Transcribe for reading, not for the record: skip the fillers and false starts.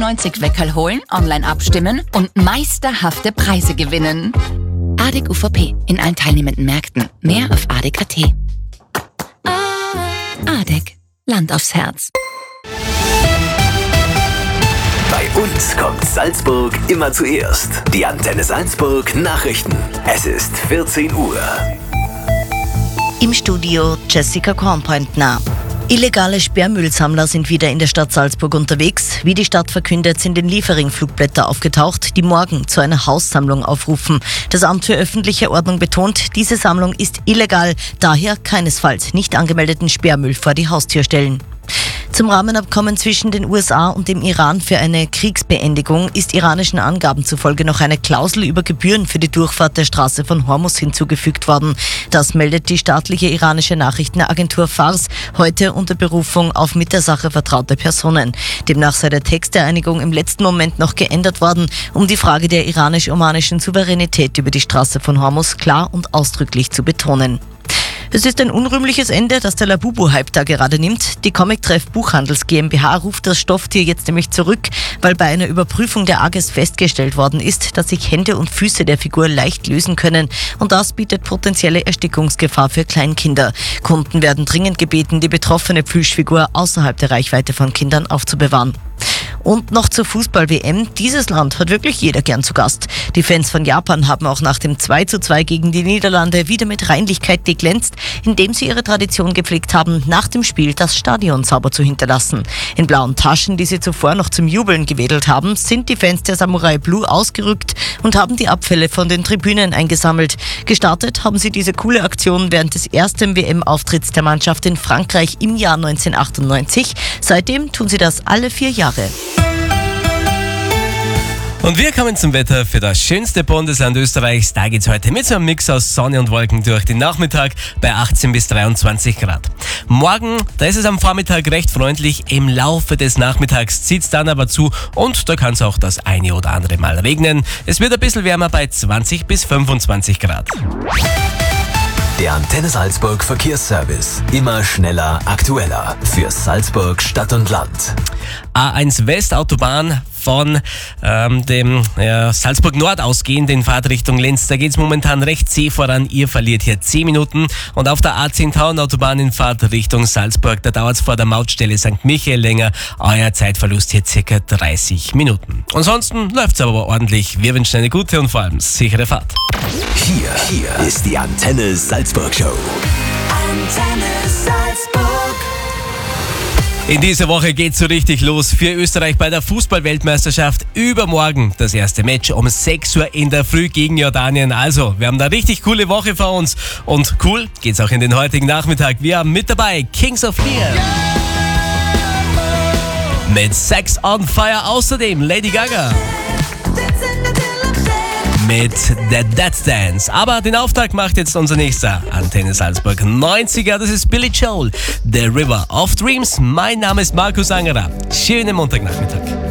99 Weckerl holen, online abstimmen und meisterhafte Preise gewinnen. ADEC UVP in allen teilnehmenden Märkten. Mehr auf ADEC.at. ADEC. Land aufs Herz. Bei uns kommt Salzburg immer zuerst. Die Antenne Salzburg Nachrichten. Es ist 14 Uhr. Im Studio Jessica Kornpointner. Illegale Sperrmüllsammler sind wieder in der Stadt Salzburg unterwegs. Wie die Stadt verkündet, sind in Liefering Flugblätter aufgetaucht, die morgen zu einer Haussammlung aufrufen. Das Amt für öffentliche Ordnung betont, diese Sammlung ist illegal, daher keinesfalls nicht angemeldeten Sperrmüll vor die Haustür stellen. Zum Rahmenabkommen zwischen den USA und dem Iran für eine Kriegsbeendigung ist iranischen Angaben zufolge noch eine Klausel über Gebühren für die Durchfahrt der Straße von Hormuz hinzugefügt worden. Das meldet die staatliche iranische Nachrichtenagentur Fars heute unter Berufung auf mit der Sache vertraute Personen. Demnach sei der Text der Einigung im letzten Moment noch geändert worden, um die Frage der iranisch-omanischen Souveränität über die Straße von Hormuz klar und ausdrücklich zu betonen. Es ist ein unrühmliches Ende, das der Labubu-Hype da gerade nimmt. Die Comic-Treff Buchhandels GmbH ruft das Stofftier jetzt nämlich zurück, weil bei einer Überprüfung der AGES festgestellt worden ist, dass sich Hände und Füße der Figur leicht lösen können. Und das bietet potenzielle Erstickungsgefahr für Kleinkinder. Kunden werden dringend gebeten, die betroffene Plüschfigur außerhalb der Reichweite von Kindern aufzubewahren. Und noch zur Fußball-WM. Dieses Land hat wirklich jeder gern zu Gast. Die Fans von Japan haben auch nach dem 2:2 gegen die Niederlande wieder mit Reinlichkeit geglänzt, indem sie ihre Tradition gepflegt haben, nach dem Spiel das Stadion sauber zu hinterlassen. In blauen Taschen, die sie zuvor noch zum Jubeln gewedelt haben, sind die Fans der Samurai Blue ausgerückt und haben die Abfälle von den Tribünen eingesammelt. Gestartet haben sie diese coole Aktion während des ersten WM-Auftritts der Mannschaft in Frankreich im Jahr 1998. Seitdem tun sie das alle 4 Jahre. Und wir kommen zum Wetter für das schönste Bundesland Österreichs. Da geht's heute mit so einem Mix aus Sonne und Wolken durch den Nachmittag bei 18 bis 23 Grad. Morgen, da ist es am Vormittag recht freundlich. Im Laufe des Nachmittags zieht's dann aber zu und da kann es auch das eine oder andere Mal regnen. Es wird ein bisschen wärmer bei 20 bis 25 Grad. Der Antenne Salzburg Verkehrsservice. Immer schneller, aktueller. Für Salzburg Stadt und Land. A1 Westautobahn von dem Salzburg Nord ausgehend in Fahrtrichtung Lenz. Da geht's momentan recht zäh voran. Ihr verliert hier 10 Minuten. Und auf der A10 Tauernautobahn in Fahrtrichtung Salzburg, da dauert's vor der Mautstelle St. Michael länger. Euer Zeitverlust hier circa 30 Minuten. Ansonsten läuft's aber ordentlich. Wir wünschen eine gute und vor allem sichere Fahrt. Hier ist die Antenne Salzburg Show. Antenne Salzburg. In dieser Woche geht's so richtig los für Österreich bei der Fußball-Weltmeisterschaft. Übermorgen das erste Match um 6 Uhr in der Früh gegen Jordanien. Also, wir haben da richtig coole Woche vor uns. Und cool geht's auch in den heutigen Nachmittag. Wir haben mit dabei Kings of Leon. Mit Sex on Fire außerdem Lady Gaga. Mit The Dead Dance. Aber den Auftakt macht jetzt unser nächster Antenne Salzburg 90er. Das ist Billy Joel, The River of Dreams. Mein Name ist Markus Angerer. Schönen Montagnachmittag.